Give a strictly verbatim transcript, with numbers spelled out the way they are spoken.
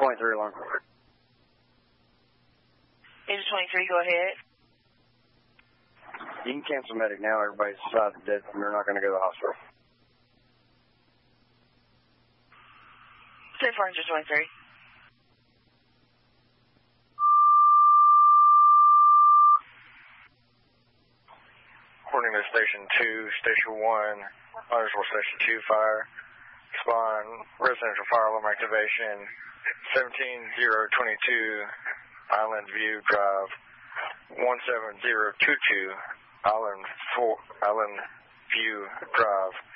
twenty-three alarm. Agent twenty-three, go ahead. You can cancel medic now. Everybody's decided that they're not going to go to the hospital. ten four, Agent twenty-three. According to Station two, Station one, Huntersville Station two fire. Respond, residential fire alarm activation, seventeen zero twenty-two, Island View Drive, one seven zero two two, Island, four, Island View Drive.